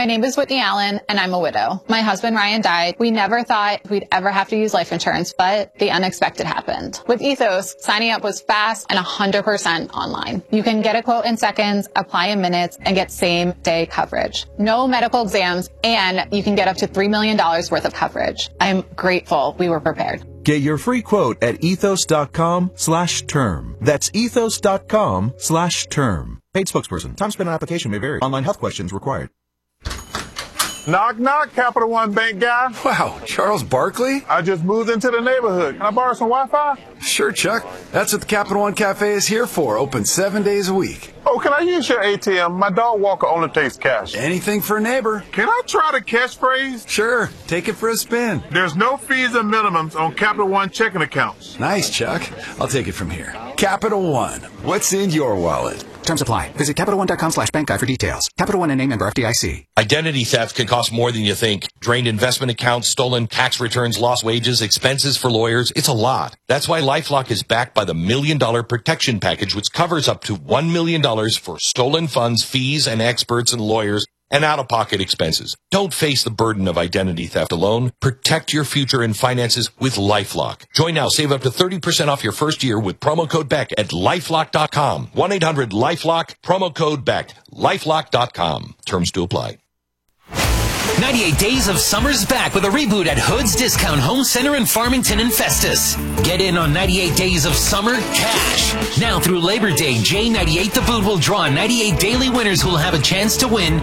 My name is Whitney Allen, and I'm a widow. My husband, Ryan, died. We never thought we'd ever have to use life insurance, but the unexpected happened. With Ethos, signing up was fast and 100% online. You can get a quote in seconds, apply in minutes, and get same-day coverage. No medical exams, and you can get up to $3 million worth of coverage. I'm grateful we were prepared. Get your free quote at ethos.com/term. That's ethos.com/term. Paid spokesperson. Time spent on application may vary. Online health questions required. Knock, knock, Capital One Bank guy. Wow, Charles Barkley? I just moved into the neighborhood. Can I borrow some Wi-Fi? Sure, Chuck. That's what the Capital One Cafe is here for. Open 7 days a week. Oh, can I use your ATM? My dog walker only takes cash. Anything for a neighbor. Can I try the catchphrase? Sure. Take it for a spin. There's no fees or minimums on Capital One checking accounts. Nice, Chuck. I'll take it from here. Capital One. What's in your wallet? Terms apply. Visit CapitalOne.com/bank guide for details. Capital One and a member FDIC. Identity theft can cost more than you think. Drained investment accounts, stolen tax returns, lost wages, expenses for lawyers. It's a lot. That's why LifeLock is backed by the $1 Million Protection Package, which covers up to $1 million for stolen funds, fees, and experts and lawyers, and out-of-pocket expenses. Don't face the burden of identity theft alone. Protect your future and finances with LifeLock. Join now. Save up to 30% off your first year with promo code BECK at LifeLock.com. 1-800-LifeLock, promo code BECK. LifeLock.com. Terms to apply. 98 Days of Summer's back with a reboot at Hood's Discount Home Center in Farmington and Festus. Get in on 98 Days of Summer cash. Now through Labor Day, J98 The Boot will draw 98 daily winners who will have a chance to win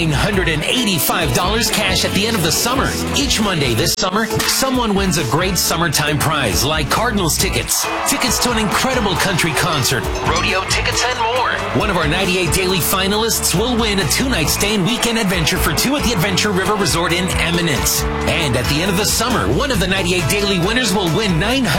$985 cash at the end of the summer. Each Monday this summer, someone wins a great summertime prize like Cardinals tickets, tickets to an incredible country concert, rodeo tickets, and more. One of our 98 daily finalists will win a 2-night stay and weekend adventure for two at the Adventure River Resort in Eminence. And at the end of the summer, one of the 98 daily winners will win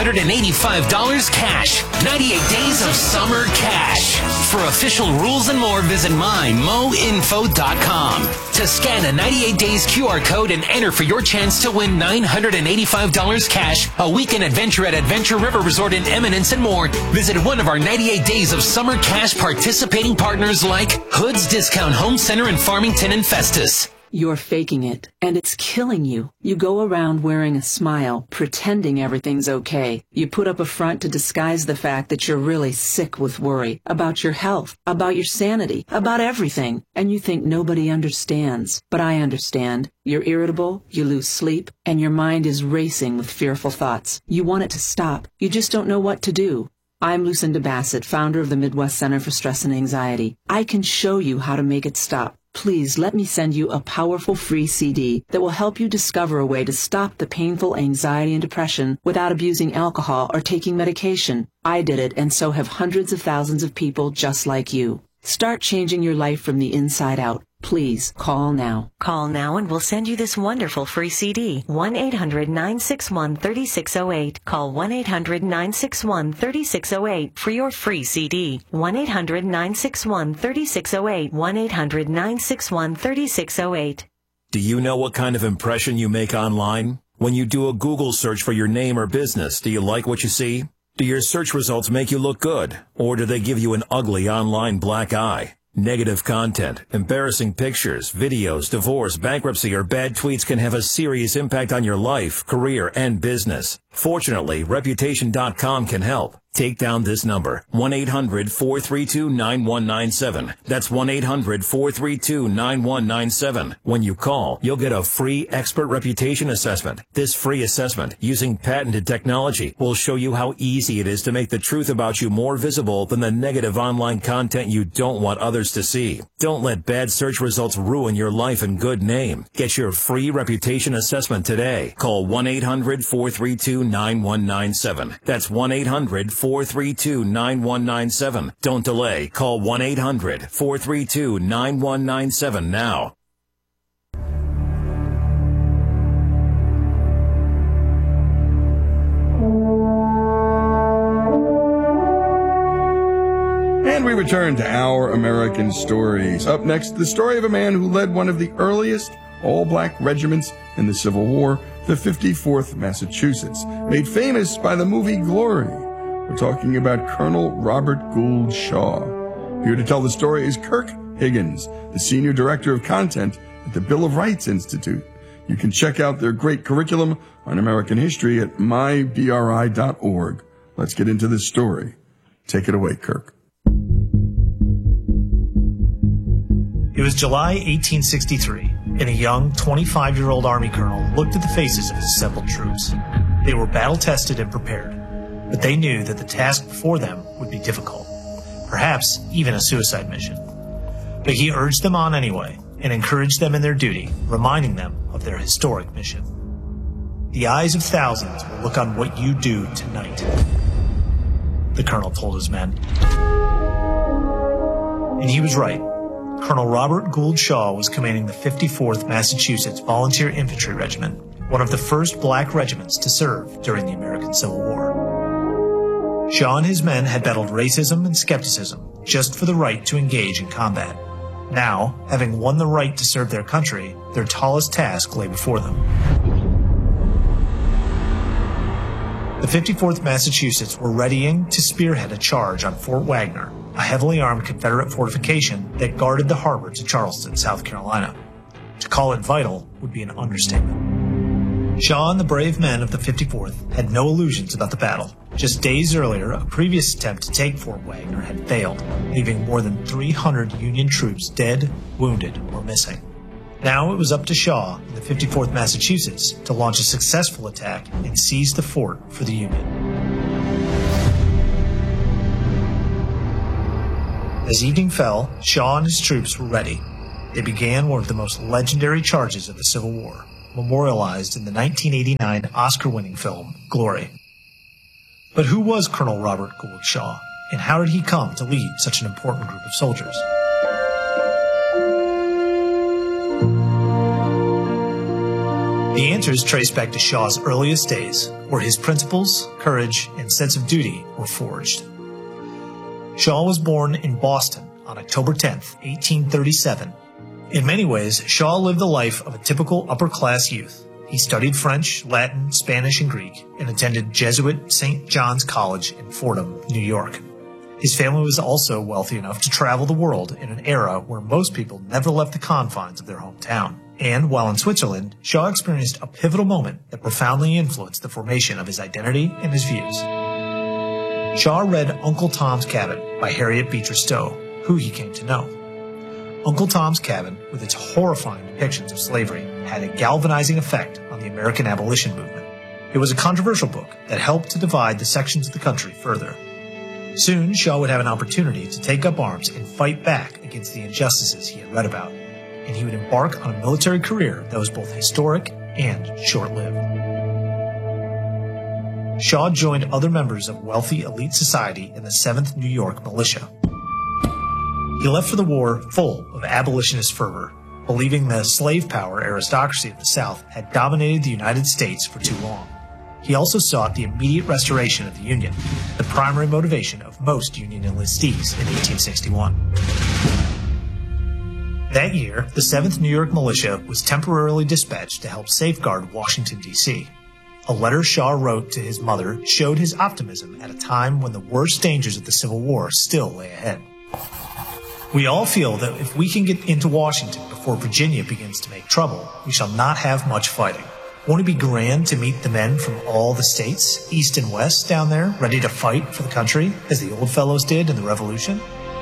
$985 cash. 98 Days of Summer cash. For official rules and more, visit mymoinfo.com. To scan a 98 Days QR code and enter for your chance to win $985 cash, a weekend adventure at Adventure River Resort in Eminence, and more, visit one of our 98 Days of Summer cash participating partners like Hood's Discount Home Center in Farmington and Festus. You're faking it, and it's killing you. You go around wearing a smile, pretending everything's okay. You put up a front to disguise the fact that you're really sick with worry about your health, about your sanity, about everything, and you think nobody understands. But I understand. You're irritable, you lose sleep, and your mind is racing with fearful thoughts. You want it to stop. You just don't know what to do. I'm Lucinda Bassett, founder of the Midwest Center for Stress and Anxiety. I can show you how to make it stop. Please let me send you a powerful free CD that will help you discover a way to stop the painful anxiety and depression without abusing alcohol or taking medication. I did it, and so have hundreds of thousands of people just like you. Start changing your life from the inside out. Please call now. Call now and we'll send you this wonderful free CD. 1-800-961-3608. Call 1-800-961-3608 for your free CD. 1-800-961-3608. 1-800-961-3608. Do you know what kind of impression you make online? When you do a Google search for your name or business, do you like what you see? Do your search results make you look good? Or do they give you an ugly online black eye? Negative content, embarrassing pictures, videos, divorce, bankruptcy, or bad tweets can have a serious impact on your life, career, and business. Fortunately, Reputation.com can help. Take down this number, 1-800-432-9197. That's 1-800-432-9197. When you call, you'll get a free expert reputation assessment. This free assessment, using patented technology, will show you how easy it is to make the truth about you more visible than the negative online content you don't want others to see. Don't let bad search results ruin your life and good name. Get your free reputation assessment today. Call 1-800-432-9197. That's 1-800-432-9197. Don't delay. Call 1-800-432-9197 now. And we return to Our American Stories. Up next, the story of a man who led one of the earliest all-black regiments in the Civil War, the 54th Massachusetts, made famous by the movie Glory. We're talking about Colonel Robert Gould Shaw. Here to tell the story is Kirk Higgins, the Senior Director of Content at the Bill of Rights Institute. You can check out their great curriculum on American history at mybri.org. Let's get into this story. Take it away, Kirk. It was July 1863, and a young 25-year-old Army colonel looked at the faces of his assembled troops. They were battle-tested and prepared, but they knew that the task before them would be difficult, perhaps even a suicide mission. But he urged them on anyway and encouraged them in their duty, reminding them of their historic mission. The eyes of thousands will look on what you do tonight, the colonel told his men. And he was right. Colonel Robert Gould Shaw was commanding the 54th Massachusetts Volunteer Infantry Regiment, one of the first black regiments to serve during the American Civil War. Shaw and his men had battled racism and skepticism just for the right to engage in combat. Now, having won the right to serve their country, their tallest task lay before them. The 54th Massachusetts were readying to spearhead a charge on Fort Wagner, a heavily armed Confederate fortification that guarded the harbor to Charleston, South Carolina. To call it vital would be an understatement. Shaw and the brave men of the 54th had no illusions about the battle. Just days earlier, a previous attempt to take Fort Wagner had failed, leaving more than 300 Union troops dead, wounded, or missing. Now it was up to Shaw and the 54th Massachusetts to launch a successful attack and seize the fort for the Union. As evening fell, Shaw and his troops were ready. They began one of the most legendary charges of the Civil War, memorialized in the 1989 Oscar-winning film, Glory. But who was Colonel Robert Gould Shaw, and how did he come to lead such an important group of soldiers? The answers trace back to Shaw's earliest days, where his principles, courage, and sense of duty were forged. Shaw was born in Boston on October 10, 1837. In many ways, Shaw lived the life of a typical upper-class youth. He studied French, Latin, Spanish, and Greek, and attended Jesuit St. John's College in Fordham, New York. His family was also wealthy enough to travel the world in an era where most people never left the confines of their hometown. And while in Switzerland, Shaw experienced a pivotal moment that profoundly influenced the formation of his identity and his views. Shaw read Uncle Tom's Cabin by Harriet Beecher Stowe, who he came to know. Uncle Tom's Cabin, with its horrifying depictions of slavery, had a galvanizing effect on the American abolition movement. It was a controversial book that helped to divide the sections of the country further. Soon, Shaw would have an opportunity to take up arms and fight back against the injustices he had read about, and he would embark on a military career that was both historic and short-lived. Shaw joined other members of wealthy elite society in the 7th New York Militia. He left for the war full of abolitionist fervor, believing the slave power aristocracy of the South had dominated the United States for too long. He also sought the immediate restoration of the Union, the primary motivation of most Union enlistees in 1861. That year, the 7th New York Militia was temporarily dispatched to help safeguard Washington, D.C. A letter Shaw wrote to his mother showed his optimism at a time when the worst dangers of the Civil War still lay ahead. We all feel that if we can get into Washington before Virginia begins to make trouble, we shall not have much fighting. Won't it be grand to meet the men from all the states, east and west, down there, ready to fight for the country, as the old fellows did in the Revolution?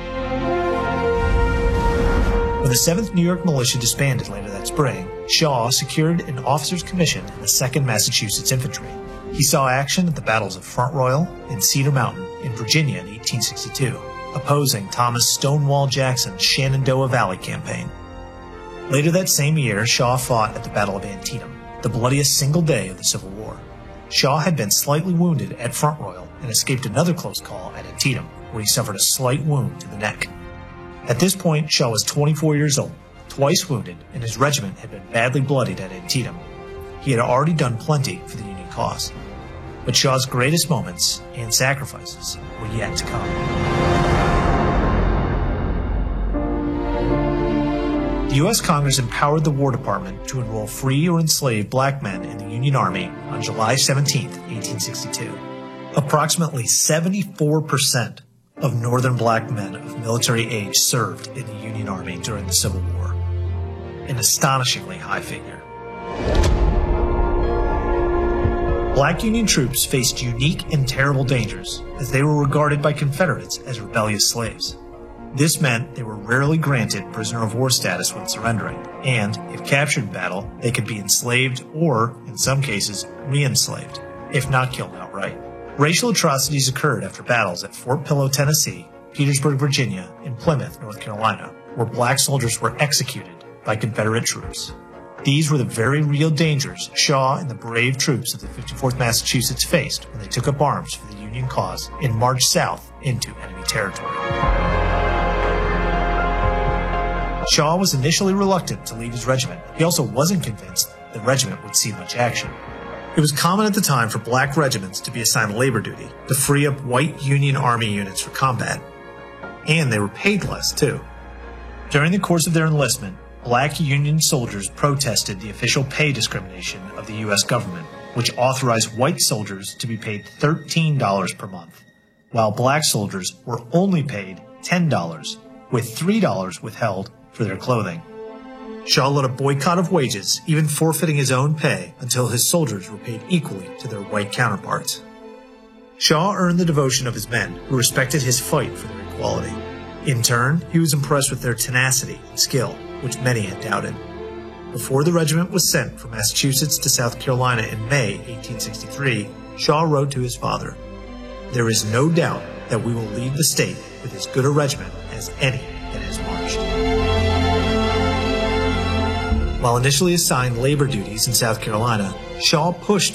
When the 7th New York Militia disbanded later that spring, Shaw secured an officer's commission in the 2nd Massachusetts Infantry. He saw action at the battles of Front Royal and Cedar Mountain in Virginia in 1862, opposing Thomas Stonewall Jackson's Shenandoah Valley campaign. Later that same year, Shaw fought at the Battle of Antietam, the bloodiest single day of the Civil War. Shaw had been slightly wounded at Front Royal and escaped another close call at Antietam, where he suffered a slight wound to the neck. At this point, Shaw was 24 years old, twice wounded, and his regiment had been badly bloodied at Antietam. He had already done plenty for the Union cause. But Shaw's greatest moments and sacrifices were yet to come. The U.S. Congress empowered the War Department to enroll free or enslaved black men in the Union Army on July 17, 1862. Approximately 74% of Northern black men of military age served in the Union Army during the Civil War. an astonishingly high figure. Black Union troops faced unique and terrible dangers, as they were regarded by Confederates as rebellious slaves. This meant they were rarely granted prisoner of war status when surrendering, and, if captured in battle, they could be enslaved or, in some cases, re-enslaved, if not killed outright. Racial atrocities occurred after battles at Fort Pillow, Tennessee, Petersburg, Virginia, and Plymouth, North Carolina, where black soldiers were executed by Confederate troops. These were the very real dangers Shaw and the brave troops of the 54th Massachusetts faced when they took up arms for the Union cause and marched south into enemy territory. Shaw was initially reluctant to leave his regiment. He also wasn't convinced the regiment would see much action. It was common at the time for black regiments to be assigned labor duty to free up white Union Army units for combat. And they were paid less, too. During the course of their enlistment, black Union soldiers protested the official pay discrimination of the U.S. government, which authorized white soldiers to be paid $13 per month, while black soldiers were only paid $10, with $3 withheld for their clothing. Shaw led a boycott of wages, even forfeiting his own pay until his soldiers were paid equally to their white counterparts. Shaw earned the devotion of his men, who respected his fight for their equality. In turn, he was impressed with their tenacity and skill, which many had doubted. Before the regiment was sent from Massachusetts to South Carolina in May 1863, Shaw wrote to his father, "There is no doubt that we will leave the state with as good a regiment as any that has marched." While initially assigned labor duties in South Carolina, Shaw pushed